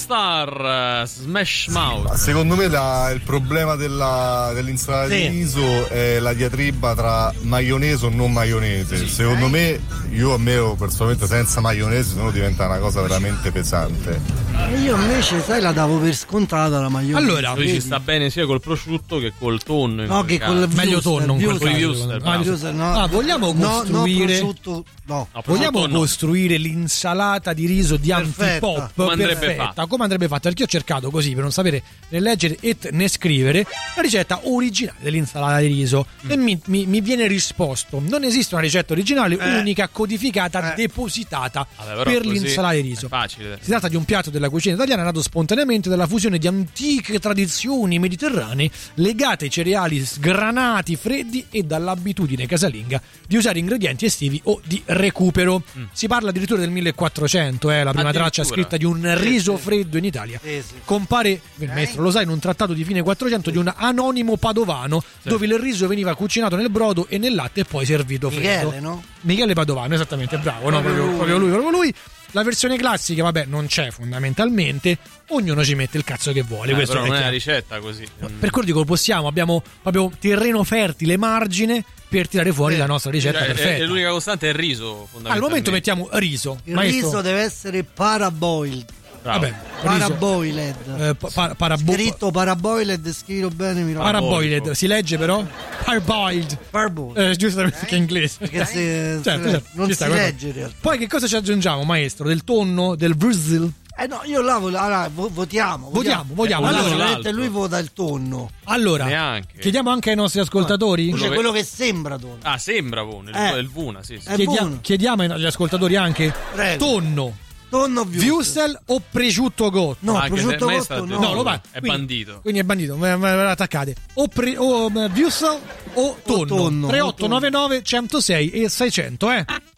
Star, Smash Mouth. Secondo me il problema dell'insalata di riso è la diatriba tra maionese o non maionese. Secondo me, a me personalmente senza maionese, sennò diventa una cosa veramente pesante. Io invece, sai, la davo per scontata la maionese. Allora, lui ci sta bene sia col prosciutto che col tonno. No, che col meglio tonno. Vogliamo costruire costruire l'insalata di riso di Antipop perfetta, come andrebbe fatta? Perché io ho cercato così, per non sapere né leggere e né scrivere, la ricetta originale dell'insalata di riso e mi viene risposto: non esiste una ricetta originale unica, codificata, depositata per l'insalata di riso. Facile. Si tratta di un piatto della cucina italiana nato spontaneamente dalla fusione di antiche tradizioni mediterranee legate ai cereali sgranati freddi e dall'abitudine casalinga di usare ingredienti estivi o di recupero. Si parla addirittura del 1400, la prima traccia scritta di un riso freddo in Italia. Compare, il maestro lo sa, in un trattato di fine 400 di un anonimo padovano, dove il riso veniva cucinato nel brodo e nel latte e poi servito freddo. Michele, no? Michele Padovano, esattamente, bravo, no? Proprio lui. La versione classica, vabbè, non c'è fondamentalmente, ognuno ci mette il cazzo che vuole. Questo però non è una ricetta così. Per quello dico, abbiamo proprio terreno fertile, margine per tirare fuori la nostra ricetta perfetta. E l'unica costante è il riso, fondamentalmente. Al momento mettiamo riso. Il riso deve essere paraboiled. Vabbè, paraboiled. Scritto paraboiled, scrivo bene. Paraboiled, si legge però? Parboiled. Giusto perché è inglese. Perché non si legge in realtà. Poi che cosa ci aggiungiamo, maestro? Del tonno? Del Brazil? No, io là votiamo. Allora, lui vota il tonno. Neanche. Chiediamo anche ai nostri ascoltatori. C'è quello che sembra tonno. Sembra buono, il vuna, sì. Chiediamo agli ascoltatori anche. Prego. Tonno, wurstel o prosciutto cotto? No, prosciutto cotto no. È bandito. Quindi è bandito, attaccate. O wurstel o tonno. 3899 106 e 600,